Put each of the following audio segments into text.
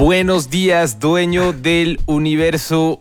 Buenos días, dueño del universo.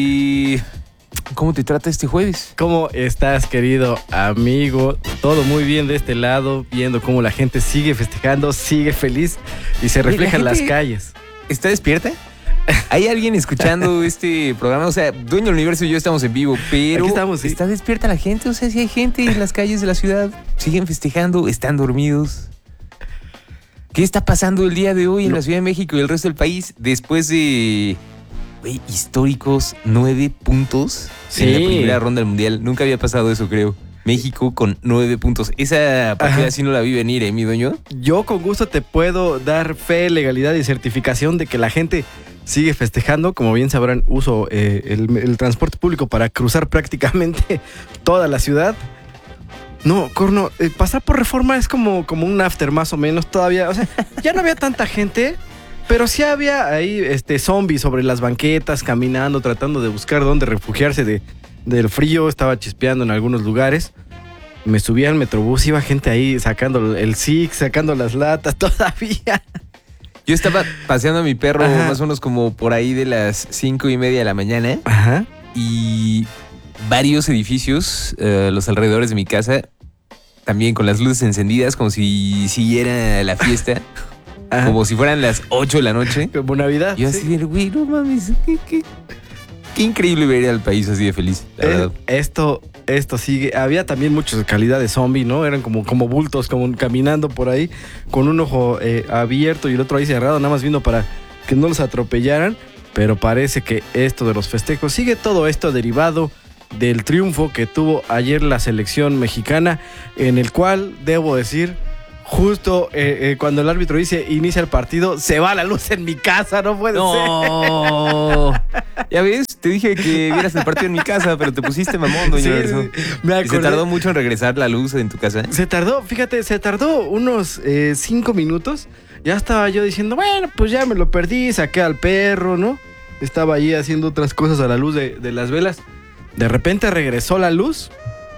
¿Cómo te trata este jueves? ¿Cómo estás, querido amigo? Todo muy bien de este lado, viendo cómo la gente sigue festejando, sigue feliz y se refleja en las calles. ¿Está despierta? ¿Hay alguien escuchando este programa? O sea, Dueño del Universo y yo estamos en vivo, pero aquí estamos, ¿sí? ¿Está despierta la gente? O sea, si hay gente en las calles de la ciudad, siguen festejando, están dormidos. ¿Qué está pasando el día de hoy en la Ciudad de México y el resto del país después de históricos 9 puntos en la primera ronda del Mundial? Nunca había pasado eso, creo. México con 9 puntos. Esa partida sí no la vi venir, mi dueño. Yo con gusto te puedo dar fe, legalidad y certificación de que la gente sigue festejando. Como bien sabrán, uso el transporte público para cruzar prácticamente toda la ciudad. No, Corno, pasar por Reforma es como un after más o menos todavía. O sea, ya no había tanta gente, pero sí había ahí zombies sobre las banquetas, caminando, tratando de buscar dónde refugiarse del frío. Estaba chispeando en algunos lugares. Me subí al Metrobús, iba gente ahí sacando el Six, sacando las latas todavía. Yo estaba paseando a mi perro más o menos como por ahí de las 5:30 de la mañana. Ajá. Y varios edificios, los alrededores de mi casa, también con las luces encendidas, como si siguiera la fiesta. Como si fueran las 8 de la noche. Como Navidad. Yo así de, güey, no mames, qué increíble ver al país así de feliz, la verdad. Esto sigue. Había también mucha calidad de zombie, ¿no? Eran como bultos, como caminando por ahí, con un ojo abierto y el otro ahí cerrado, nada más viendo para que no los atropellaran. Pero parece que esto de los festejos sigue todo esto derivado del triunfo que tuvo ayer la selección mexicana, en el cual, debo decir, justo cuando el árbitro dice inicia el partido, se va la luz en mi casa, no puede ser. Ya ves, te dije que vieras el partido en mi casa, pero te pusiste mamón, Dueño del Universo. ¿Y se tardó mucho en regresar la luz en tu casa? Se tardó unos 5 minutos. Ya estaba yo diciendo, bueno, pues ya me lo perdí, saqué al perro, ¿no? Estaba ahí haciendo otras cosas a la luz de las velas. De repente regresó la luz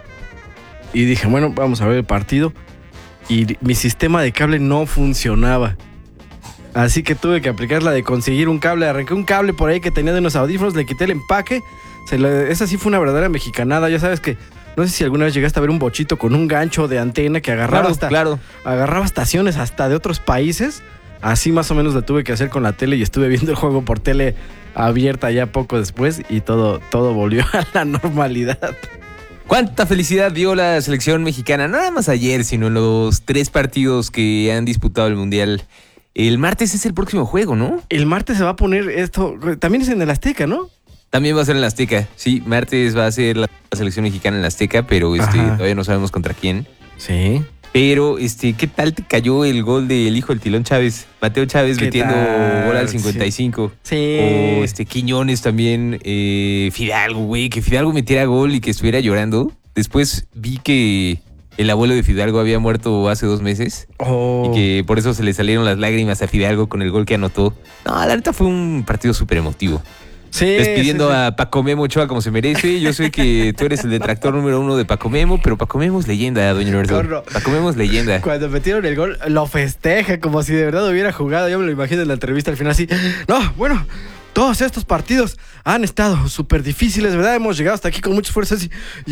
y dije, bueno, vamos a ver el partido. Y mi sistema de cable no funcionaba. Así que tuve que aplicar la de conseguir un cable. Arranqué un cable por ahí que tenía de unos audífonos, le quité el empaque. Esa sí fue una verdadera mexicanada. Ya sabes que, no sé si alguna vez llegaste a ver un bochito con un gancho de antena que agarraba agarraba estaciones hasta de otros países. Así más o menos lo tuve que hacer con la tele y estuve viendo el juego por tele abierta ya poco después y todo volvió a la normalidad. ¿Cuánta felicidad dio la selección mexicana? No nada más ayer, sino en los 3 partidos que han disputado el Mundial. El martes es el próximo juego, ¿no? El martes se va a poner esto, también es en el Azteca, ¿no? También va a ser en el Azteca, sí, martes va a ser la selección mexicana en el Azteca, pero todavía no sabemos contra quién. Sí. Pero, ¿qué tal te cayó el gol del hijo del Tilón Chávez? Mateo Chávez metiendo gol al 55. Sí. O Quiñones también, Fidalgo, güey, que Fidalgo metiera gol y que estuviera llorando. Después vi que el abuelo de Fidalgo había muerto hace 2 meses. Y que por eso se le salieron las lágrimas a Fidalgo con el gol que anotó. No, la neta fue un partido súper emotivo. Sí, despidiendo a Paco Memo Ochoa como se merece. Yo sé que tú eres el detractor número 1 de Paco Memo, pero Paco Memo es leyenda, Dueño Universo. No. Paco Memo es leyenda. Cuando metieron el gol, lo festeja como si de verdad hubiera jugado. Yo me lo imagino en la entrevista al final así. No, bueno, todos estos partidos han estado súper difíciles, ¿verdad? Hemos llegado hasta aquí con muchas fuerzas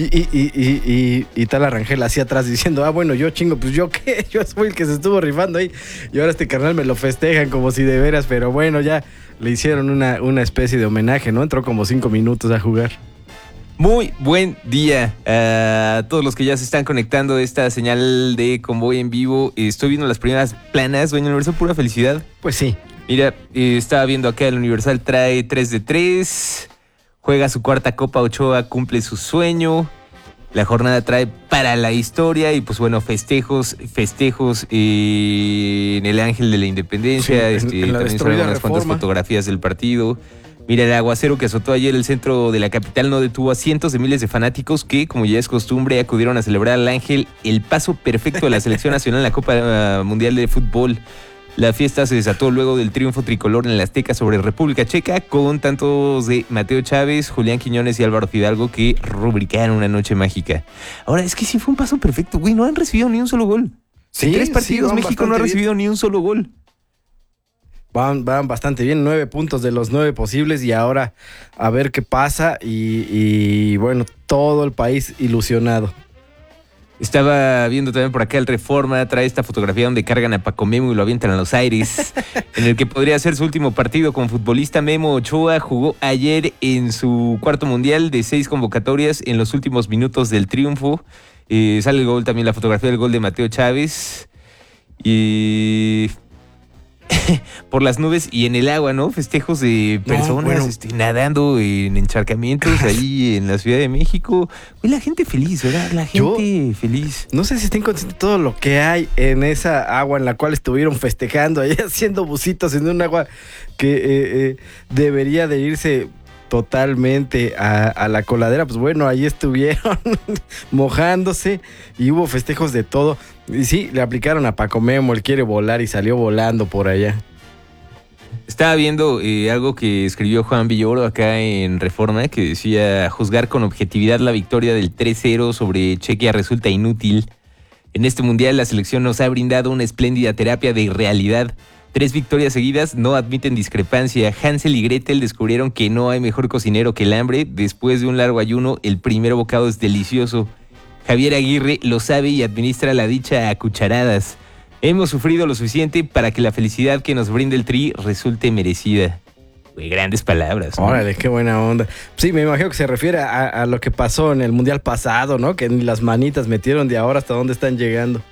y tal Arrangel hacia atrás diciendo, bueno, yo chingo, pues yo qué, yo soy el que se estuvo rifando ahí y ahora este carnal me lo festejan como si de veras, pero bueno, ya le hicieron una especie de homenaje, ¿no? Entró como 5 minutos a jugar. Muy buen día a todos los que ya se están conectando a esta señal de Convoy en vivo. Estoy viendo las primeras planas, Dueño Universo, pura felicidad. Pues sí. Mira, estaba viendo acá el Universal, trae 3 de 3, juega su 4ª Copa Ochoa, cumple su sueño. La jornada trae para la historia y pues bueno, festejos en el Ángel de la Independencia. Sí, en la también son unas cuantas fotografías del partido. Mira, el aguacero que azotó ayer el centro de la capital no detuvo a cientos de miles de fanáticos que, como ya es costumbre, acudieron a celebrar al Ángel el paso perfecto de la selección nacional en la Copa Mundial de Fútbol. La fiesta se desató luego del triunfo tricolor en el Azteca sobre República Checa, con tantos de Mateo Chávez, Julián Quiñones y Álvaro Fidalgo que rubricaron una noche mágica. Ahora, es que sí fue un paso perfecto, güey, no han recibido ni un solo gol. Sí, en 3 partidos México no ha recibido ni un solo gol. van bastante bien, 9 puntos de los 9 posibles y ahora a ver qué pasa y bueno, todo el país ilusionado. Estaba viendo también por acá el Reforma, trae esta fotografía donde cargan a Paco Memo y lo avientan a los aires, en el que podría ser su último partido como futbolista. Memo Ochoa jugó ayer en su cuarto mundial de 6 convocatorias en los últimos minutos del triunfo. Sale el gol, también la fotografía del gol de Mateo Chávez. Y por las nubes y en el agua, ¿no? Festejos de personas nadando en encharcamientos ahí en la Ciudad de México. Uy, la gente feliz, ¿verdad? La gente feliz. No sé si estén conscientes de todo lo que hay en esa agua en la cual estuvieron festejando, ahí haciendo bucitos en un agua que debería de irse totalmente a la coladera. Pues bueno, ahí estuvieron mojándose y hubo festejos de todo. Y sí, le aplicaron a Paco Memo, él quiere volar y salió volando por allá. Estaba viendo algo que escribió Juan Villoro acá en Reforma, que decía: juzgar con objetividad la victoria del 3-0 sobre Chequia resulta inútil. En este mundial la selección nos ha brindado una espléndida terapia de irrealidad. 3 victorias seguidas no admiten discrepancia. Hansel y Gretel descubrieron que no hay mejor cocinero que el hambre. Después de un largo ayuno, el primer bocado es delicioso. Javier Aguirre lo sabe y administra la dicha a cucharadas. Hemos sufrido lo suficiente para que la felicidad que nos brinda el Tri resulte merecida. Grandes palabras, ¿no? Órale, qué buena onda. Sí, me imagino que se refiere a lo que pasó en el mundial pasado, ¿no? Que ni las manitas metieron de ahora hasta dónde están llegando.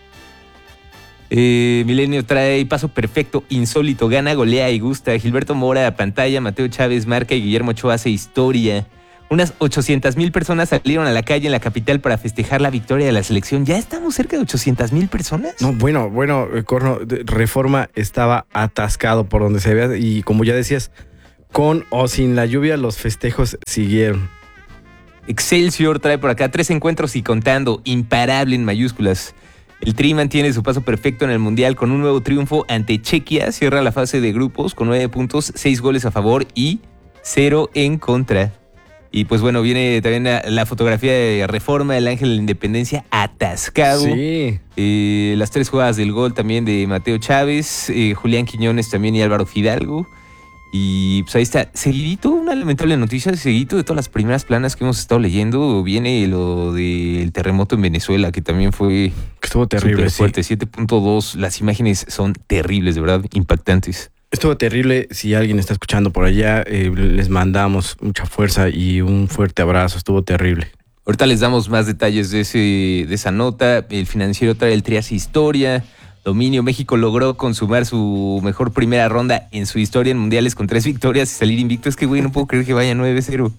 Milenio trae paso perfecto, insólito, gana, golea y gusta. Gilberto Mora a pantalla, Mateo Chávez marca y Guillermo Ochoa hace historia. Unas 800,000 personas salieron a la calle en la capital para festejar la victoria de la selección. ¿Ya estamos cerca de 800,000 personas? No, bueno, Corno, Reforma estaba atascado por donde se vea y como ya decías, con o sin la lluvia los festejos siguieron. Excelsior trae por acá 3 encuentros y contando, imparable en mayúsculas. El Tri mantiene su paso perfecto en el Mundial con un nuevo triunfo ante Chequia. Cierra la fase de grupos con 9 puntos, 6 goles a favor y 0 en contra. Y pues bueno, viene también la fotografía de Reforma, el Ángel de la Independencia atascado. Sí. Las 3 jugadas del gol también de Mateo Chávez, Julián Quiñones también y Álvaro Fidalgo. Y pues ahí está, seguidito, una lamentable noticia, seguidito de todas las primeras planas que hemos estado leyendo, viene lo del terremoto en Venezuela, que también fue... Estuvo terrible, fuerte, 7.2, las imágenes son terribles, de verdad, impactantes. Estuvo terrible, si alguien está escuchando por allá, les mandamos mucha fuerza y un fuerte abrazo, estuvo terrible. Ahorita les damos más detalles de esa nota. El Financiero trae el Tri hace historia. Dominio, México logró consumar su mejor primera ronda en su historia en mundiales con 3 victorias y salir invicto. Es que, güey, no puedo creer que vaya 9-0.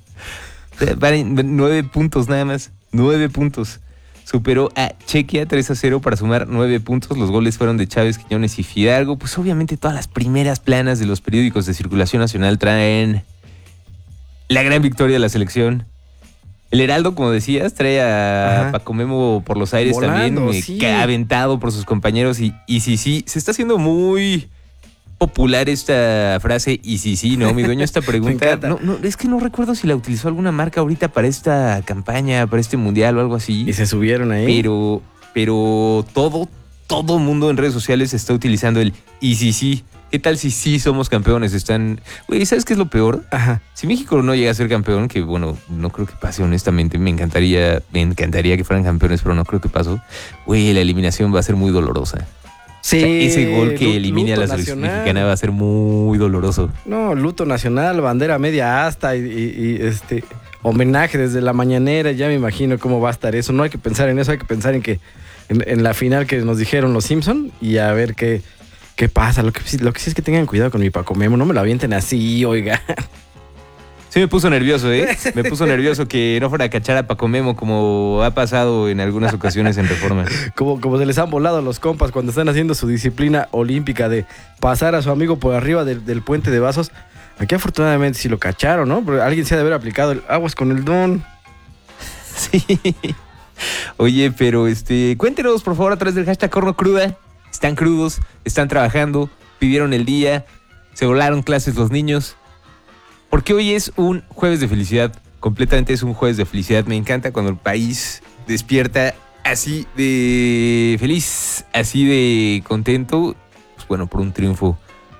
9 puntos nada más, 9 puntos. Superó a Chequia 3-0 para sumar 9 puntos. Los goles fueron de Chávez, Quiñones y Fidalgo. Pues obviamente todas las primeras planas de los periódicos de circulación nacional traen la gran victoria de la selección. El Heraldo, como decías, trae a Paco Memo por los aires volando, también, sí. Aventado por sus compañeros. Y sí, se está haciendo muy popular esta frase, y sí, ¿no? Mi dueño, esta pregunta, no, es que no recuerdo si la utilizó alguna marca ahorita para esta campaña, para este mundial o algo así. Y se subieron ahí. Pero todo mundo en redes sociales está utilizando el y sí. ¿Qué tal si sí somos campeones? Güey, ¿sabes qué es lo peor? Ajá. Si México no llega a ser campeón, que bueno, no creo que pase honestamente, me encantaría que fueran campeones, pero no creo que pase. Güey, la eliminación va a ser muy dolorosa. Sí, o sea, ese gol que elimine a la selección mexicana va a ser muy doloroso. No, luto nacional, bandera media asta y homenaje desde la mañanera, ya me imagino cómo va a estar eso. No hay que pensar en eso, hay que pensar en que en la final que nos dijeron los Simpson y a ver qué pasa. Lo que sí es que tengan cuidado con mi Paco Memo, no me lo avienten así, oiga. Sí me puso nervioso, ¿eh? Me puso nervioso que no fuera a cachar a Paco Memo como ha pasado en algunas ocasiones en Reforma. Como se les han volado los compas cuando están haciendo su disciplina olímpica de pasar a su amigo por arriba del puente de vasos. Aquí afortunadamente sí lo cacharon, ¿no? Pero alguien se ha de haber aplicado el aguas con el don. Sí. Oye, pero cuéntenos por favor a través del hashtag Corno Cruda. Están crudos, están trabajando, pidieron el día, se volaron clases los niños. Porque hoy es un jueves de felicidad, completamente es un jueves de felicidad. Me encanta cuando el país despierta así de feliz, así de contento, pues bueno, por un triunfo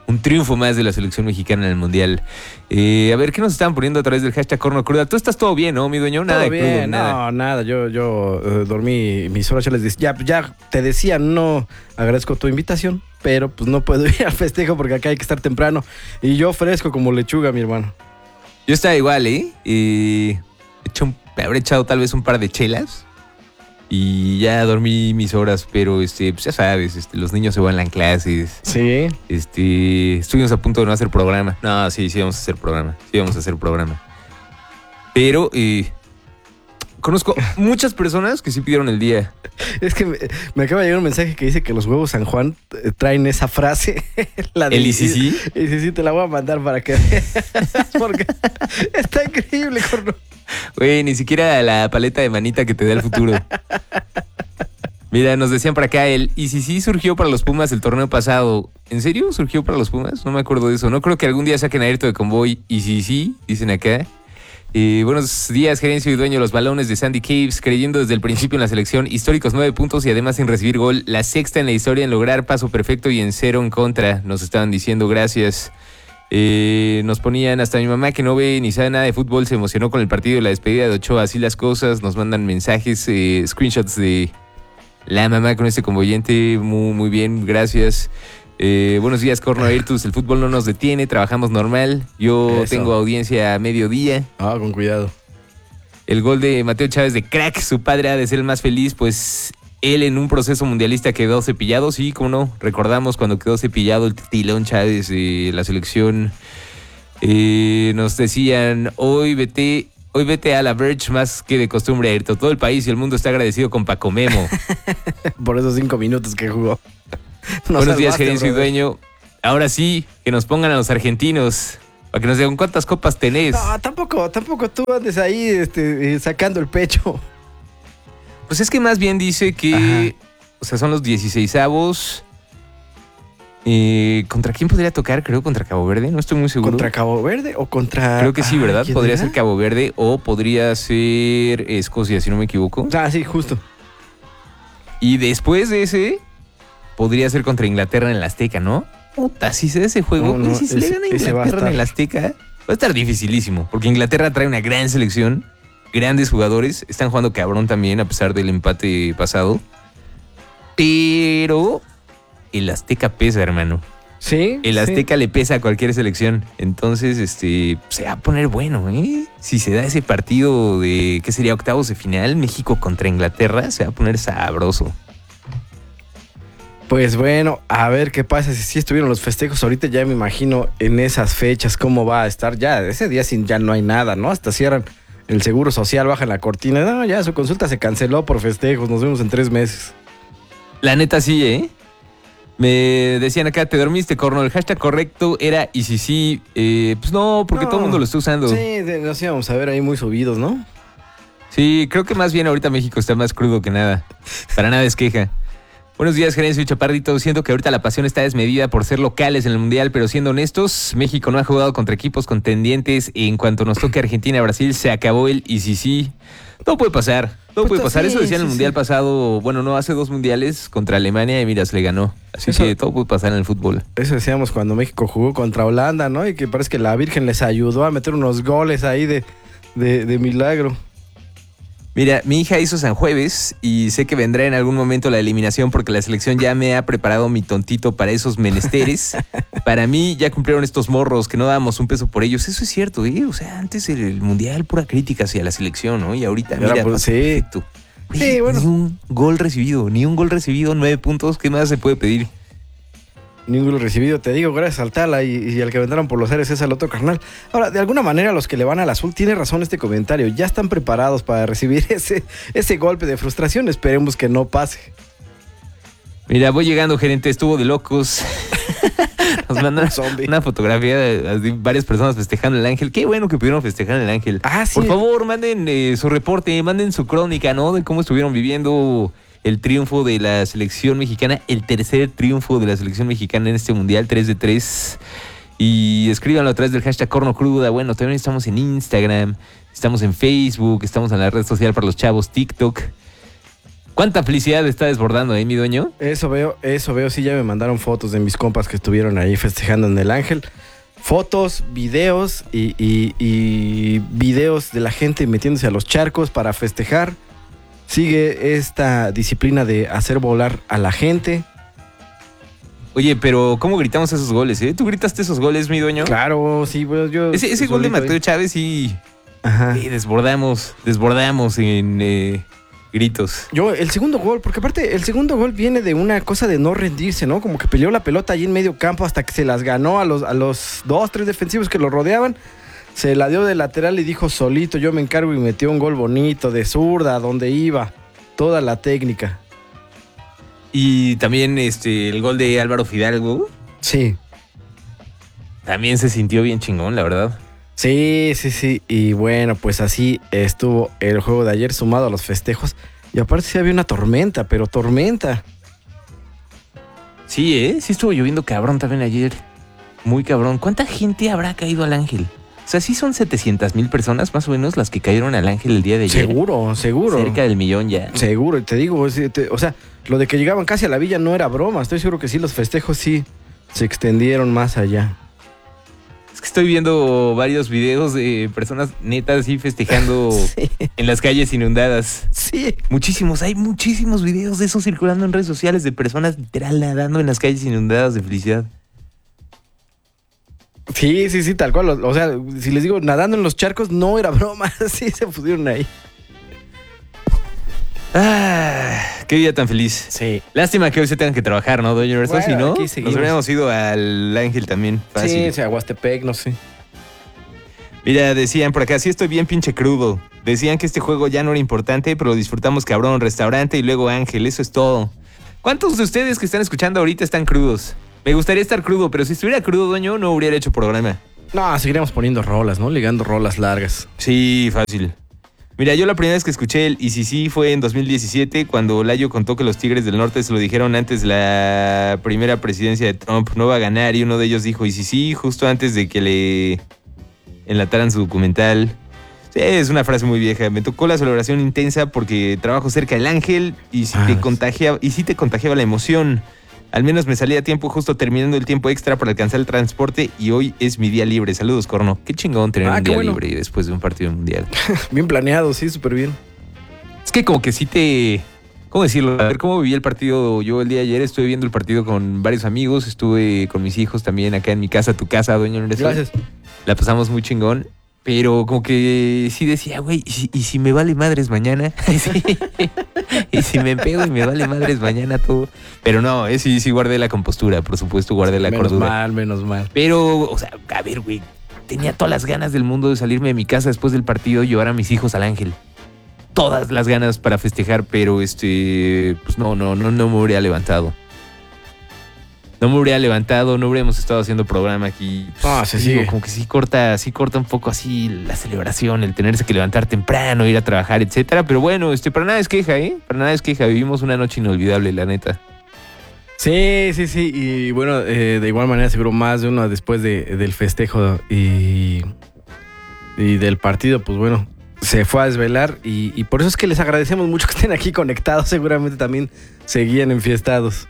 Un triunfo más de la selección mexicana en el Mundial. A ver, ¿qué nos estaban poniendo a través del hashtag Corno Cruda? Tú estás todo bien, ¿no, mi dueño? Nada Todo de crudo, bien, nada. no, nada. Yo dormí mis horas. Ya te decía, no agradezco tu invitación, pero pues no puedo ir al festejo porque acá hay que estar temprano. Y yo fresco como lechuga, mi hermano. Yo estaba igual, habré echado tal vez un par de chelas y ya dormí mis horas, pero pues ya sabes, los niños se van a las clases. Sí. Estuvimos a punto de no hacer programa. No, sí vamos a hacer programa. Sí vamos a hacer programa. Pero conozco muchas personas que sí pidieron el día. Es que me acaba de llegar un mensaje que dice que los huevos San Juan traen esa frase. ¿El ICC? Sí, te la voy a mandar para que veas. Porque está increíble, Corno. Güey, ni siquiera la paleta de manita que te da el futuro. Mira, nos decían por acá, el ICC surgió para los Pumas el torneo pasado. ¿En serio surgió para los Pumas? No me acuerdo de eso. No creo que algún día saquen a Ayrton de Convoy. ICC, dicen acá. Buenos días, gerencia y dueño de los balones de Sandy Caves, creyendo desde el principio en la selección, históricos 9 puntos y además sin recibir gol, la sexta en la historia en lograr paso perfecto y en 0 en contra, nos estaban diciendo, gracias. Nos ponían, hasta mi mamá que no ve ni sabe nada de fútbol se emocionó con el partido de la despedida de Ochoa, así las cosas, nos mandan mensajes, screenshots de la mamá con este convoyente, muy, muy bien, gracias. Buenos días, Corno Ayrtus. El fútbol no nos detiene, trabajamos normal. Yo tengo audiencia a mediodía. Con cuidado. El gol de Mateo Chávez de crack, su padre ha de ser el más feliz, pues él en un proceso mundialista quedó cepillado. Sí, como no, recordamos cuando quedó cepillado el Tilón Chávez de la selección. Nos decían, hoy vete a la Verge más que de costumbre, Ayrton. Todo el país y el mundo está agradecido con Paco Memo. Por esos 5 minutos que jugó. Buenos días, gerencia y dueño. Ahora sí, que nos pongan a los argentinos para que nos digan cuántas copas tenés. No, tampoco tú andes ahí sacando el pecho. Pues es que más bien dice que, o sea, son los 16avos. ¿Contra quién podría tocar? Creo contra Cabo Verde, no estoy muy seguro. ¿Contra Cabo Verde o contra...? Creo que sí, ¿verdad? Podría ser Cabo Verde o podría ser Escocia, si no me equivoco. Sí, justo. Y después de ese... podría ser contra Inglaterra en el Azteca, ¿no? Puta, si se da ese juego, si se le gana a Inglaterra en el Azteca, va a estar dificilísimo, porque Inglaterra trae una gran selección, grandes jugadores, están jugando cabrón también a pesar del empate pasado, pero el Azteca pesa, hermano. Sí. El Azteca le pesa a cualquier selección, entonces se va a poner bueno, ¿eh? Si se da ese partido de, ¿qué sería? Octavos de final, México contra Inglaterra, se va a poner sabroso. Pues bueno, a ver qué pasa si estuvieron los festejos. Ahorita ya me imagino en esas fechas cómo va a estar. Ya ese día ya no hay nada, ¿no? Hasta cierran el seguro social, bajan la cortina. No, ya su consulta se canceló por festejos. Nos vemos en 3 meses. La neta sí, ¿eh? Me decían acá, ¿te dormiste, Corno? El hashtag correcto era y sí. Pues no, porque todo el mundo lo está usando. Sí, nos íbamos a ver ahí muy subidos, ¿no? Sí, creo que más bien ahorita México está más crudo que nada. Para nada es queja. Buenos días, gerencia y Chaparrito. Siento que ahorita la pasión está desmedida por ser locales en el Mundial, pero siendo honestos, México no ha jugado contra equipos contendientes. En cuanto nos toque Argentina-Brasil, se acabó el y sí. Todo puede pasar. Todo puede pasar. Eso decía en el Mundial pasado. Bueno, no, hace 2 mundiales contra Alemania y mira, se le ganó. Así que todo puede pasar en el fútbol. Eso decíamos cuando México jugó contra Holanda, ¿no? Y que parece que la Virgen les ayudó a meter unos goles ahí de milagro. Mira, mi hija hizo San Jueves y sé que vendrá en algún momento la eliminación porque la selección ya me ha preparado mi tontito para esos menesteres. Para mí ya cumplieron estos morros que no dábamos un peso por ellos. Eso es cierto, ¿eh? O sea, antes el Mundial pura crítica hacia la selección, ¿no? Y ahorita, mira, perfecto. Sí, bueno. Ni un gol recibido, 9 puntos. ¿Qué más se puede pedir? Ninguno recibido, te digo, gracias al Tala y al que vendrán por los aires es al otro carnal. Ahora, de alguna manera los que le van al azul, tiene razón este comentario, ya están preparados para recibir ese golpe de frustración, esperemos que no pase. Mira, voy llegando, gerente, estuvo de locos. Nos mandan una fotografía de varias personas festejando el ángel. Qué bueno que pudieron festejar el ángel. Sí. Por favor, manden su reporte, manden su crónica, ¿no? De cómo estuvieron viviendo el triunfo de la selección mexicana, el tercer triunfo de la selección mexicana en este mundial, 3-3. Y escríbanlo a través del hashtag Corno Cruda. Bueno, también estamos en Instagram, estamos en Facebook, estamos en la red social para los chavos, TikTok. ¿Cuánta felicidad está desbordando, mi dueño? Eso veo. Sí, ya me mandaron fotos de mis compas que estuvieron ahí festejando en el Ángel. Fotos, videos y videos de la gente metiéndose a los charcos para festejar. Sigue esta disciplina de hacer volar a la gente. Oye, pero ¿cómo gritamos esos goles, ¿Tú gritaste esos goles, mi dueño? Claro, sí, pues yo... Ese gol de Mateo Chávez sí... Ajá. Desbordamos en gritos. Yo, el segundo gol, porque aparte el segundo gol viene de una cosa de no rendirse, ¿no? Como que peleó la pelota allí en medio campo hasta que se las ganó a los 2, 3 defensivos que lo rodeaban. Se la dio de lateral y dijo solito, yo me encargo, y metió un gol bonito de zurda, donde iba. Toda la técnica. Y también el gol de Álvaro Fidalgo. Sí. También se sintió bien chingón, la verdad. Sí. Y bueno, pues así estuvo el juego de ayer sumado a los festejos. Y aparte sí había una tormenta, pero tormenta. Sí, sí estuvo lloviendo cabrón también ayer. Muy cabrón. ¿Cuánta gente habrá caído al Ángel? O sea, sí son 700,000 personas más o menos las que cayeron al Ángel el día de ayer. Seguro. Cerca del 1,000,000 ya. Seguro, y te digo, o sea, lo de que llegaban casi a la villa no era broma. Estoy seguro que sí, los festejos sí se extendieron más allá. Es que estoy viendo varios videos de personas netas así festejando Sí. en las calles inundadas. Sí. Hay muchísimos videos de eso circulando en redes sociales de personas literal nadando en las calles inundadas de felicidad. Sí, tal cual. O sea, si les digo nadando en los charcos, no era broma. Sí, se pusieron ahí. Ah, qué día tan feliz. Sí. Lástima que hoy se tengan que trabajar, ¿no, doña Roberto? Bueno, Si no, aquí nos seguimos. hubiéramos ido al Ángel también. Fácil. Sí, Aguastepec, no sé. Mira, decían por acá, sí estoy bien pinche crudo. Decían que este juego ya no era importante, pero lo disfrutamos cabrón, restaurante y luego Ángel, eso es todo. ¿Cuántos de ustedes que están escuchando ahorita están crudos? Me gustaría estar crudo, pero si estuviera crudo, doño, no hubiera hecho programa. No, seguiríamos poniendo rolas, ¿no? Ligando rolas largas. Sí, fácil. Mira, yo la primera vez que escuché el sí fue en 2017, cuando Layo contó que los Tigres del Norte se lo dijeron antes de la primera presidencia de Trump, no va a ganar, y uno de ellos dijo sí, justo antes de que le enlataran su documental. Sí, es una frase muy vieja. Me tocó la celebración intensa porque trabajo cerca del Ángel y sí te contagiaba la emoción. Al menos me salí a tiempo justo terminando el tiempo extra para alcanzar el transporte y hoy es mi día libre. Saludos, Corno. Qué chingón tener un día libre después de un partido mundial. Bien planeado, sí, súper bien. Es que como que sí te... ¿Cómo decirlo? A ver, ¿cómo viví el partido yo el día de ayer? Estuve viendo el partido con varios amigos, estuve con mis hijos también acá en mi casa, tu casa, dueño. Gracias. La pasamos muy chingón. Pero como que sí decía, güey, ¿y si me vale madres mañana? Y si me pego y me vale madres mañana todo. Pero no, sí guardé la compostura, por supuesto, guardé la cordura. Menos mal. Pero, o sea, a ver, güey, tenía todas las ganas del mundo de salirme de mi casa después del partido y llevar a mis hijos al Ángel. Todas las ganas para festejar, pero pues no me hubiera levantado. No me hubiera levantado, no habríamos estado haciendo programa aquí. Se sigue. Como que sí corta un poco así la celebración, el tenerse que levantar temprano, ir a trabajar, etcétera. Pero bueno, para nada es queja, Para nada es queja. Vivimos una noche inolvidable, la neta. Sí. Y bueno, de igual manera seguro más de uno después del festejo y del partido, pues bueno, se fue a desvelar y por eso es que les agradecemos mucho que estén aquí conectados. Seguramente también seguían enfiestados.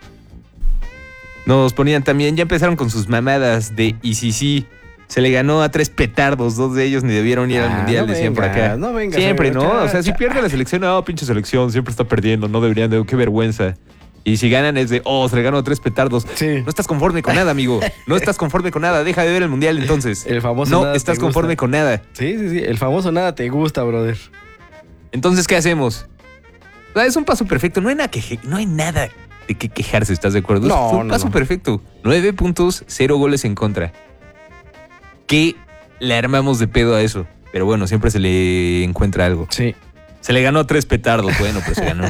Nos ponían también, ya empezaron con sus mamadas de sí. Se le ganó a 3 petardos, 2 de ellos ni debieron ir al mundial, no decían venga, por acá. no venga, siempre, ¿no? ya, O sea, si pierde la selección, pinche selección, siempre está perdiendo, no deberían de, qué vergüenza. Y si ganan es de, se le ganó a 3 petardos. Sí. No estás conforme con nada, amigo. No estás conforme con nada, deja de ver el mundial entonces. El famoso no nada estás te conforme gusta. con nada. Sí, el famoso nada te gusta, brother. Entonces, ¿qué hacemos? O sea, es un paso perfecto, no hay nada de qué quejarse, ¿estás de acuerdo? No, Fue un paso perfecto. 9 puntos, 0 goles en contra. ¿Qué le armamos de pedo a eso? Pero bueno, siempre se le encuentra algo. Sí. Se le ganó a 3 petardos, bueno, pues se ganó.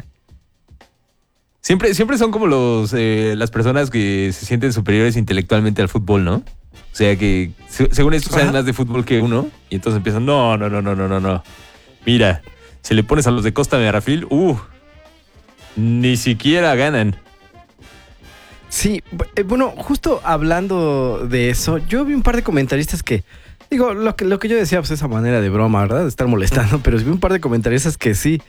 Siempre son como las personas que se sienten superiores intelectualmente al fútbol, ¿no? O sea que, según esto, saben más de fútbol que uno. Y entonces empiezan, no. Mira, si le pones a los de Costa de Marfil, ni siquiera ganan. Sí, bueno, justo hablando de eso, yo vi un par de comentaristas que, digo, lo que yo decía, pues esa manera de broma, ¿verdad? De estar molestando, pero vi un par de comentaristas que sí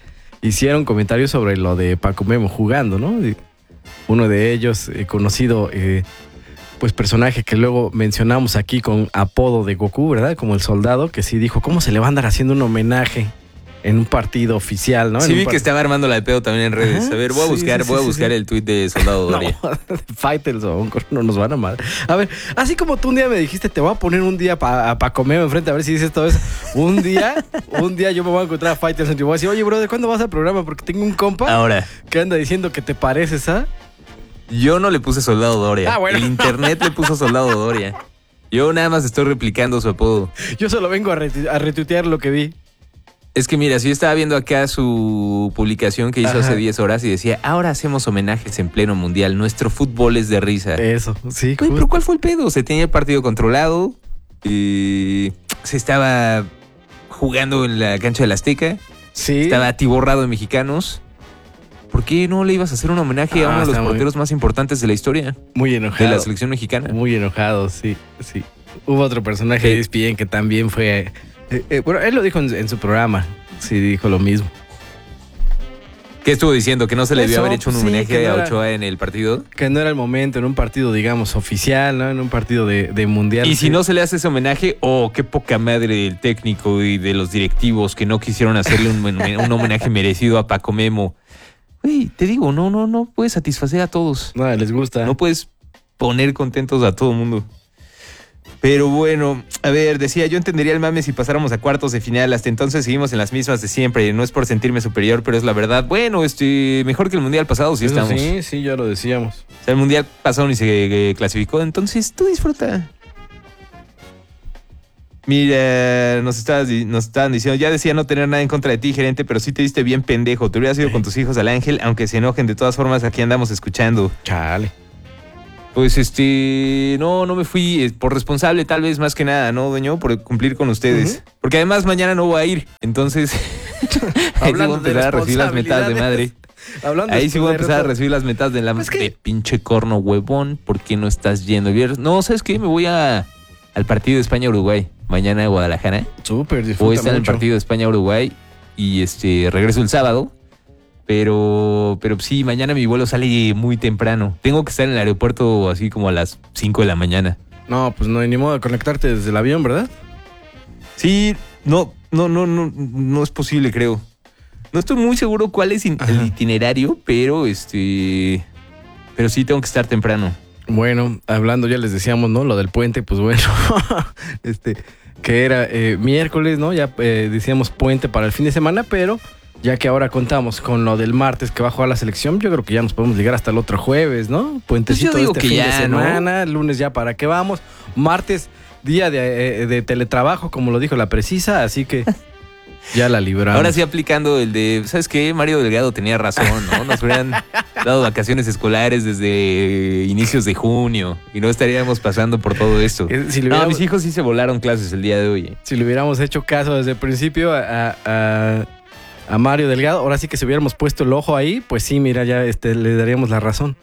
hicieron comentarios sobre lo de Paco Memo jugando, ¿no? Uno de ellos, conocido, pues personaje que luego mencionamos aquí con apodo de Goku, ¿verdad? Como el soldado, que sí dijo, ¿cómo se le va a andar haciendo un homenaje en un partido oficial, ¿no? Sí, vi que estaba armando la de pedo también en redes. Ajá, A ver, voy a buscar el tuit de Soldado Doria. No, Faitelson, no nos van a mal. A ver, así como tú un día me dijiste, te voy a poner un día para comer enfrente, a ver si dices todo eso. Un día yo me voy a encontrar a Faitelson y te voy a decir, oye, brother, ¿cuándo vas al programa? Porque tengo un compa Ahora, que anda diciendo que te pareces a... yo no le puse Soldado Doria. Ah, bueno. El internet le puso Soldado Doria. Yo nada más estoy replicando su apodo. Yo solo vengo a retuitear lo que vi. Es que mira, si yo estaba viendo acá su publicación que hizo hace 10 horas y decía, ahora hacemos homenajes en pleno mundial, nuestro fútbol es de risa. Eso, sí. Oye, pero ¿cuál fue el pedo? Se tenía el partido controlado, se estaba jugando en la cancha del Azteca, Sí. estaba atiborrado de mexicanos. ¿Por qué no le ibas a hacer un homenaje a uno de los porteros más importantes de la historia Muy enojado. de la selección mexicana? Muy enojado, sí. Hubo otro personaje de ESPN que también fue... bueno, él lo dijo en su programa. Sí, dijo lo mismo. ¿Qué estuvo diciendo? ¿Que no se le debió Eso, haber hecho un sí, homenaje que no a era- Ochoa en el partido? Que no era el momento en un partido, digamos, oficial, ¿no? En un partido de mundial. Y si Sí. no se le hace ese homenaje, qué poca madre del técnico y de los directivos que no quisieron hacerle un homenaje merecido a Paco Memo. Güey, te digo, no puedes satisfacer a todos. No, les gusta. No puedes poner contentos a todo el mundo. Pero bueno, a ver, decía, yo entendería el mame si pasáramos a cuartos de final. Hasta entonces seguimos en las mismas de siempre. No es por sentirme superior, pero es la verdad. Bueno, mejor que el mundial pasado, sí Eso estamos. sí, ya lo decíamos. O sea, el mundial pasado ni se clasificó, entonces tú disfruta. Mira, nos estaban diciendo, ya decía no tener nada en contra de ti, gerente, pero sí te diste bien pendejo. Te hubieras ido con tus hijos al Ángel, aunque se enojen. De todas formas, aquí andamos escuchando. Chale. Pues no me fui por responsable, tal vez más que nada, ¿no, dueño? Por cumplir con ustedes. Porque además mañana no voy a ir, entonces ahí sí voy a empezar a recibir las metas de madre. Hablando Ahí sí voy a de empezar a recibir las metas de la Pues, ¿qué? de pinche corno huevón. ¿Por qué no estás yendo el viernes? No, ¿sabes qué? Me voy al partido de España-Uruguay. Mañana a Guadalajara. Súper, disfruta Voy a estar en el mucho. partido de España-Uruguay y regreso el sábado. Pero sí, mañana mi vuelo sale muy temprano. Tengo que estar en el aeropuerto así como a las 5 de la mañana. No, pues no hay ni modo de conectarte desde el avión, ¿verdad? Sí, no es posible, creo. No estoy muy seguro cuál es el itinerario, pero pero sí tengo que estar temprano. Bueno, hablando, ya les decíamos, ¿no? Lo del puente, pues bueno, que era miércoles, ¿no? Ya decíamos puente para el fin de semana, pero ya que ahora contamos con lo del martes que va a jugar la selección, yo creo que ya nos podemos ligar hasta el otro jueves, ¿no? Puentecito Pues yo digo de que fin ya, de ¿no? semana, lunes ya para qué vamos, martes día de teletrabajo, como lo dijo la precisa, así que ya la libramos. Ahora sí aplicando el de, ¿sabes qué? Mario Delgado tenía razón, ¿no? Nos hubieran dado vacaciones escolares desde inicios de junio y no estaríamos pasando por todo esto. Si le No, hubiéramos- mis hijos sí se volaron clases el día de hoy. Si le hubiéramos hecho caso desde el principio a Mario Delgado, ahora sí que si hubiéramos puesto el ojo ahí, pues sí, mira, ya le daríamos la razón.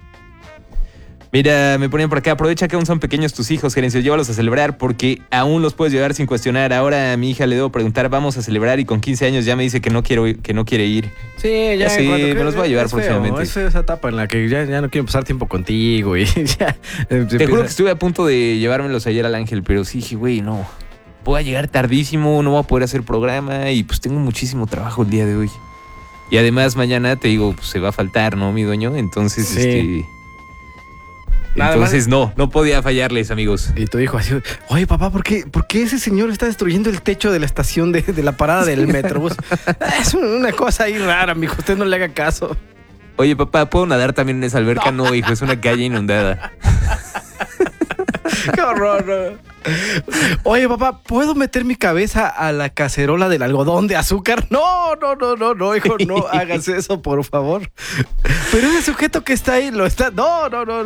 Mira, me ponían por acá, aprovecha que aún son pequeños tus hijos, Gerencio, llévalos a celebrar porque aún los puedes llevar sin cuestionar. Ahora a mi hija le debo preguntar, vamos a celebrar y con 15 años ya me dice que no quiere ir. Sí, ya Sí, en cuanto me los voy a llevar es feo, próximamente. Es feo esa etapa en la que ya no quiero pasar tiempo contigo y ya. Te juro que estuve a punto de llevármelos ayer al Ángel, pero sí dije, güey, no. Voy a llegar tardísimo, no voy a poder hacer programa y pues tengo muchísimo trabajo el día de hoy. Y además mañana, te digo, pues se va a faltar, ¿no, mi dueño? Entonces, Sí. Nada entonces no podía fallarles, amigos. Y tu hijo así, oye papá, ¿por qué ese señor está destruyendo el techo de la estación de la parada del metrobús? Es una cosa ahí rara, mijo, usted no le haga caso. Oye, papá, ¿puedo nadar también en esa alberca? No, hijo, es una calle inundada. Qué horror, no. Oye, papá, ¿puedo meter mi cabeza a la cacerola del algodón de azúcar? No, hijo, no hagas eso, por favor. Pero ese sujeto que está ahí lo está... No.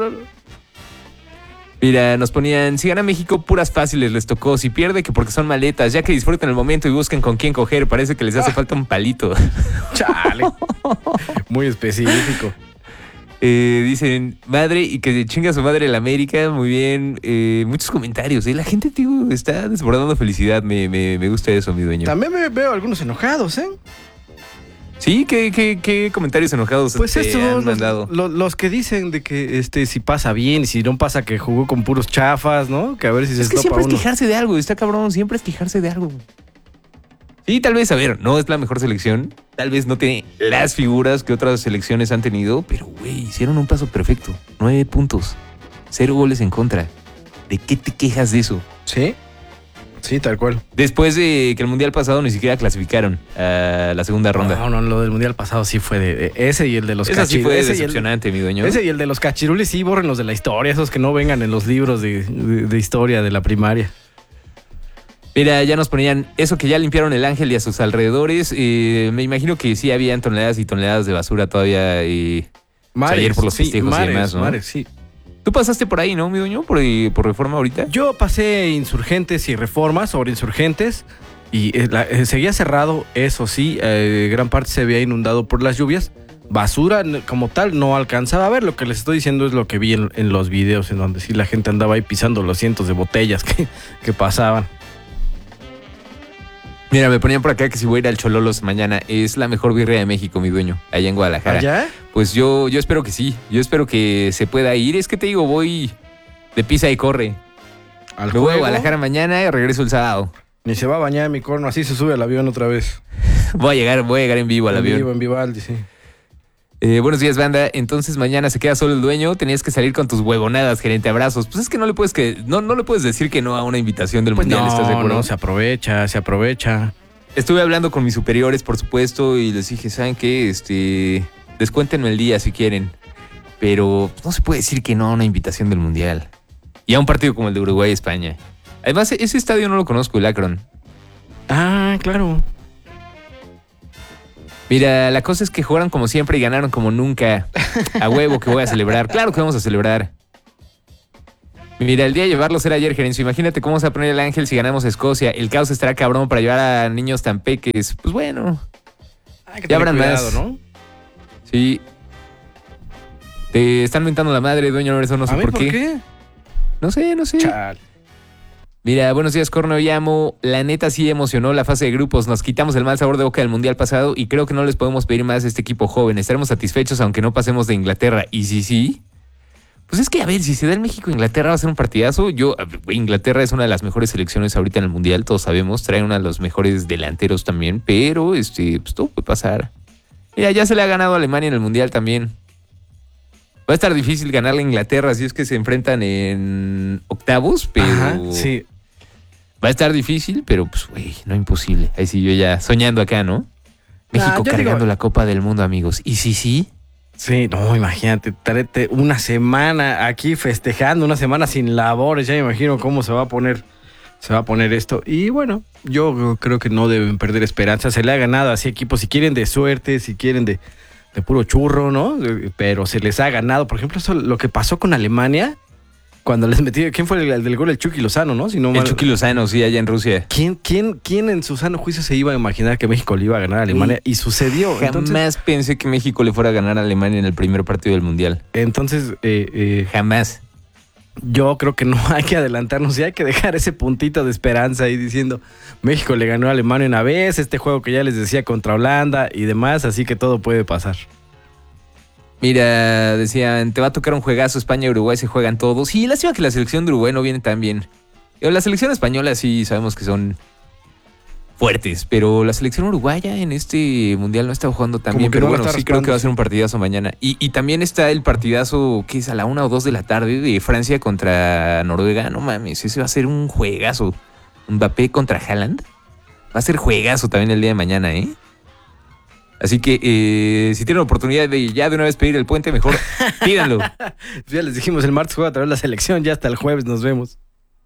Mira, nos ponían, si gana México, puras fáciles les tocó. Si pierde, que porque son maletas. Ya que disfruten el momento y busquen con quién coger. Parece que les hace falta un palito. Chale. Muy específico. Dicen, madre, y que chinga su madre la América. Muy bien. Muchos comentarios. La gente, tío, está desbordando felicidad. Me gusta eso, mi dueño. También me veo algunos enojados, ¿eh? Sí, ¿qué comentarios enojados Pues te estos han mandado? los que dicen de que si pasa bien y si no pasa que jugó con puros chafas, ¿no? Que a ver si se Es que estopa siempre es uno. quejarse de algo, está cabrón, siempre es quejarse de algo. Sí, tal vez, a ver, no es la mejor selección, tal vez no tiene las figuras que otras selecciones han tenido, pero, güey, hicieron un paso perfecto. 9 puntos, 0 goles en contra. ¿De qué te quejas de eso? ¿Sí? Sí, tal cual. Después de que el Mundial pasado ni siquiera clasificaron a la segunda ronda. No, lo del Mundial pasado sí fue de ese y el de los Esa sí fue ese y el- decepcionante, mi dueño. Ese y el de los cachirules, sí, bórrenlos de la historia, esos que no vengan en los libros de historia de la primaria. Mira, ya nos ponían eso que ya limpiaron el Ángel y a sus alrededores. Me imagino que sí habían toneladas y toneladas de basura todavía ayer por los festejos y demás, ¿no? Mares, sí. Tú pasaste por ahí, ¿no, mi dueño? Por Reforma ahorita. Yo pasé Insurgentes y Reforma sobre Insurgentes y seguía cerrado, eso sí, gran parte se había inundado por las lluvias. Basura como tal no alcanzaba a ver, lo que les estoy diciendo es lo que vi en los videos en donde sí la gente andaba ahí pisando los cientos de botellas que pasaban. Mira, me ponían por acá que si voy a ir al Chololos mañana. Es la mejor birria de México, mi dueño, allá en Guadalajara. ¿Allá? Pues yo espero que sí. Yo espero que se pueda ir. Es que te digo, voy de pisa y corre. Al Me voy a juego, Guadalajara mañana y regreso el sábado. ni se va a bañar mi corno, así se sube al avión otra vez. Voy a llegar en vivo al avión. En Vivaldi, sí. Buenos días, banda. Entonces mañana se queda solo el dueño. Tenías que salir con tus huevonadas, gerente. Abrazos. Pues es que no le puedes decir que no a una invitación del Pues Mundial. ¿Estás de acuerdo? no, se aprovecha. Estuve hablando con mis superiores, por supuesto, y les dije, ¿saben qué? Descuéntenme el día si quieren. Pero no se puede decir que no a una invitación del Mundial. Y a un partido como el de Uruguay-España. Además, ese estadio no lo conozco, el Akron. Ah, claro. Mira, la cosa es que jugaron como siempre y ganaron como nunca. A huevo que voy a celebrar. Claro que vamos a celebrar. Mira, el día de llevarlos era ayer, gerencio. Imagínate cómo se va a poner el Ángel si ganamos a Escocia. El caos estará cabrón para llevar a niños tan peques. Pues bueno. Ya habrán más, ¿no? Sí. Te están mentando la madre, dueño Lorenzo, no sé por qué. No sé. Chal. Mira, buenos días, Corno y Amo. La neta sí emocionó la fase de grupos. Nos quitamos el mal sabor de boca del Mundial pasado y creo que no les podemos pedir más a este equipo joven. Estaremos satisfechos aunque no pasemos de Inglaterra. Y sí. Pues es que, a ver, si se da el México-Inglaterra va a ser un partidazo. Inglaterra es una de las mejores selecciones ahorita en el Mundial, todos sabemos. Trae uno de los mejores delanteros también, pero pues todo puede pasar. Mira, ya se le ha ganado a Alemania en el Mundial también. Va a estar difícil ganarle a Inglaterra si es que se enfrentan en octavos, pero... Ajá, sí. Va a estar difícil, pero pues, güey, no imposible. Ahí sí yo ya soñando acá, ¿no? México cargando la Copa del Mundo, amigos. ¿Y sí? Sí, no, imagínate, tráete una semana aquí festejando, una semana sin labores, ya me imagino cómo se va a poner esto. Y bueno, yo creo que no deben perder esperanza, se le ha ganado así equipos, si quieren de suerte, si quieren de puro churro, ¿no? Pero se les ha ganado, por ejemplo, eso lo que pasó con Alemania, cuando les metió, ¿quién fue el del gol? El Chucky Lozano, ¿no? Si no el Chucky Lozano, sí, allá en Rusia. ¿Quién en su sano juicio se iba a imaginar que México le iba a ganar a Alemania? Y sucedió. Jamás pensé que México le fuera a ganar a Alemania en el primer partido del Mundial. Entonces, jamás. Yo creo que no hay que adelantarnos y hay que dejar ese puntito de esperanza ahí diciendo México le ganó a Alemania una vez, este juego que ya les decía contra Holanda y demás, así que todo puede pasar. Mira, decían, te va a tocar un juegazo, España y Uruguay se juegan todos. Sí, lástima que la selección de Uruguay no viene tan bien. La selección española sí sabemos que son fuertes, pero la selección uruguaya en este mundial no está jugando tan bien. Pero bueno, sí creo que va a ser un partidazo mañana. Y también está el partidazo que es a la 1 o 2 de la tarde de Francia contra Noruega. No mames, ese va a ser un juegazo. Mbappé contra Haaland. Va a ser juegazo también el día de mañana, ¿eh? Así que si tienen la oportunidad de ya de una vez pedir el puente, mejor pídanlo. Ya les dijimos, el martes juega a través de la selección, ya hasta el jueves nos vemos.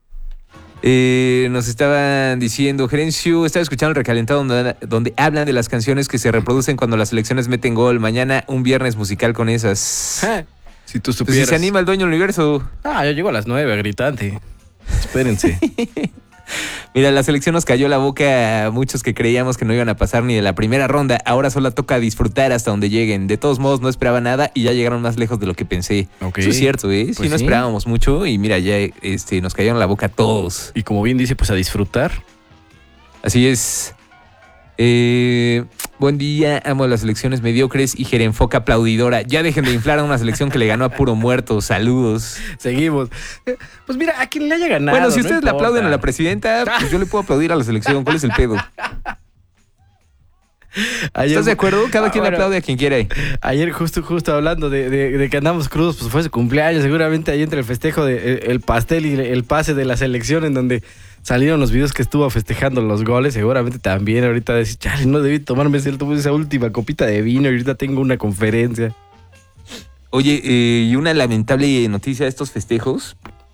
Nos estaban diciendo, Gerencio, estaba escuchando el recalentado donde hablan de las canciones que se reproducen cuando las selecciones meten gol. Mañana un viernes musical con esas. Si tú Pues supieras. si se anima el dueño del universo. Yo llego a las 9, gritante. Espérense. Mira, la selección nos cayó la boca a muchos que creíamos que no iban a pasar ni de la primera ronda. Ahora solo toca disfrutar hasta donde lleguen. De todos modos, no esperaba nada y ya llegaron más lejos de lo que pensé. Okay. Eso es cierto, ¿eh? Pues sí, no esperábamos mucho y mira, ya nos cayeron la boca a todos. Y como bien dice, pues a disfrutar. Así es. Buen día, amo las elecciones mediocres y Jerenfoca aplaudidora. Ya dejen de inflar a una selección que le ganó a puro muerto. Saludos. Seguimos. Pues mira, a quien le haya ganado. Bueno, si no ustedes le importa. aplauden a la presidenta, pues yo le puedo aplaudir a la selección. ¿Cuál es el pedo? Ayer- ¿Estás de acuerdo? Cada quien bueno, aplaude a quien quiere. Ayer justo hablando de que andamos crudos, pues fue su cumpleaños. Seguramente ahí entre el festejo de el pastel y el pase de la selección, en donde salieron los videos que estuvo festejando los goles, seguramente también ahorita decir, chale, no debí tomarme esa última copita de vino y ahorita tengo una conferencia. Oye, y una lamentable noticia de estos festejos.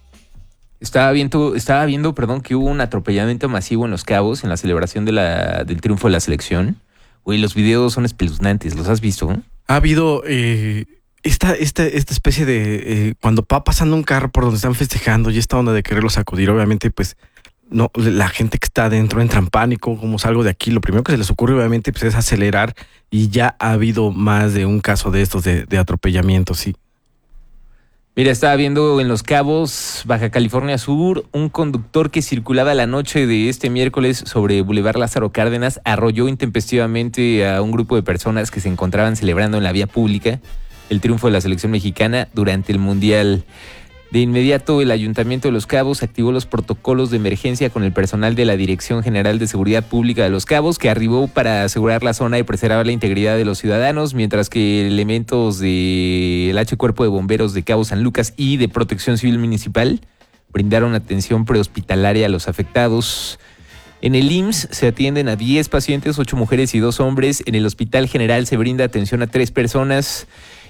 Estaba viendo, que hubo un atropellamiento masivo en Los Cabos en la celebración del triunfo de la selección. Güey, los videos son espeluznantes, ¿los has visto? Ha habido esta especie de cuando va pasando un carro por donde están festejando y esta onda de quererlos sacudir, obviamente, pues no, la gente que está adentro entra en pánico, como salgo de aquí, lo primero que se les ocurre obviamente pues es acelerar, y ya ha habido más de un caso de estos de atropellamiento, sí. Mira, estaba viendo en Los Cabos, Baja California Sur, un conductor que circulaba la noche de este miércoles sobre Boulevard Lázaro Cárdenas arrolló intempestivamente a un grupo de personas que se encontraban celebrando en la vía pública el triunfo de la selección mexicana durante el Mundial. De inmediato, el Ayuntamiento de Los Cabos activó los protocolos de emergencia con el personal de la Dirección General de Seguridad Pública de Los Cabos, que arribó para asegurar la zona y preservar la integridad de los ciudadanos, mientras que elementos del H Cuerpo de Bomberos de Cabo San Lucas y de Protección Civil Municipal brindaron atención prehospitalaria a los afectados. En el IMSS se atienden a 10 pacientes, 8 mujeres y 2 hombres. En el Hospital General se brinda atención a 3 personas.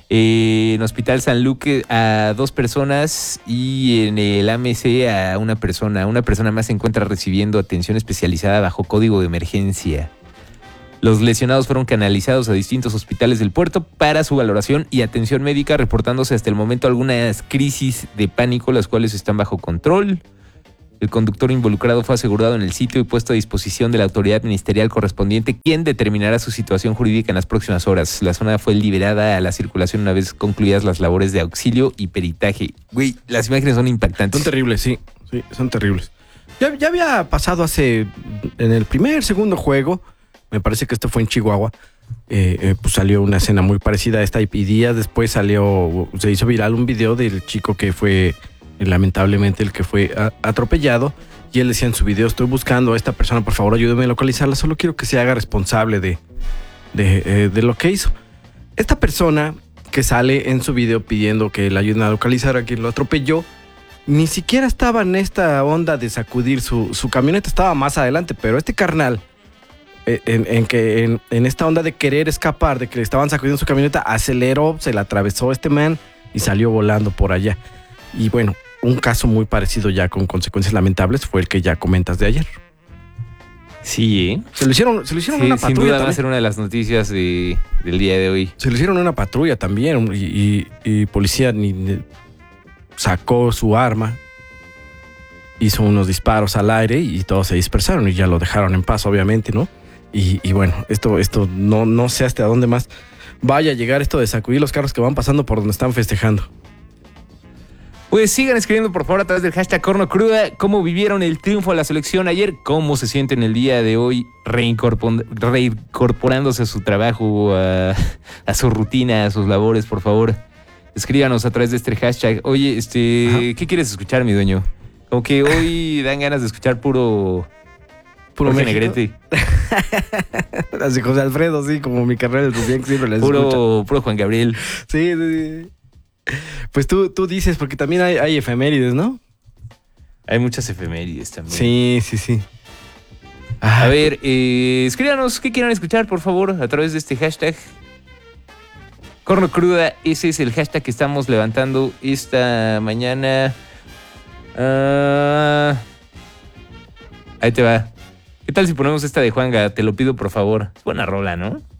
En Hospital San Luque a 2 personas y en el AMC a una persona. Una persona más se encuentra recibiendo atención especializada bajo código de emergencia. Los lesionados fueron canalizados a distintos hospitales del puerto para su valoración y atención médica, reportándose hasta el momento algunas crisis de pánico, las cuales están bajo control. El conductor involucrado fue asegurado en el sitio y puesto a disposición de la autoridad ministerial correspondiente, quien determinará su situación jurídica en las próximas horas. La zona fue liberada a la circulación una vez concluidas las labores de auxilio y peritaje. Güey, las imágenes son impactantes. Son terribles, sí, son terribles. Ya había pasado en el segundo juego, me parece que esto fue en Chihuahua, pues salió una escena muy parecida a esta y días después se hizo viral un video del chico que fue lamentablemente el que fue atropellado, y él decía en su video: estoy buscando a esta persona, por favor ayúdeme a localizarla, solo quiero que se haga responsable de lo que hizo. Esta persona que sale en su video pidiendo que le ayuden a localizar a quien lo atropelló, ni siquiera estaba en esta onda de sacudir su camioneta, estaba más adelante, pero este carnal, en esta onda de querer escapar, de que le estaban sacudiendo su camioneta, aceleró, se la atravesó este man y salió volando por allá. Y bueno, un caso muy parecido ya con consecuencias lamentables fue el que ya comentas de ayer. Sí, ¿eh? Se lo hicieron una patrulla. Sin duda va a también. ser una de las noticias del día de hoy. Se lo hicieron una patrulla también, y policía sacó su arma, hizo unos disparos al aire y todos se dispersaron y ya lo dejaron en paz, obviamente, ¿no? Y bueno, esto no sé hasta dónde más vaya a llegar esto de sacudir los carros que van pasando por donde están festejando. Pues sigan escribiendo por favor a través del hashtag Corno Cruda cómo vivieron el triunfo de la selección ayer, cómo se sienten el día de hoy reincorporándose a su trabajo, a su rutina, a sus labores, por favor. Escríbanos a través de este hashtag. Oye, ¿qué quieres escuchar, mi dueño? Como que hoy dan ganas de escuchar puro México. Negrete. Así José Alfredo, sí, como mi carrera del Rubén, que siempre les escucho. Puro Juan Gabriel. Sí. Pues tú dices, porque también hay efemérides, ¿no? Hay muchas efemérides también. Sí. A ver, escríbanos qué quieran escuchar, por favor, a través de este hashtag. Corno Cruda, ese es el hashtag que estamos levantando esta mañana. Ahí te va. ¿Qué tal si ponemos esta de Juanga? Te lo pido, por favor. Es buena rola, ¿no?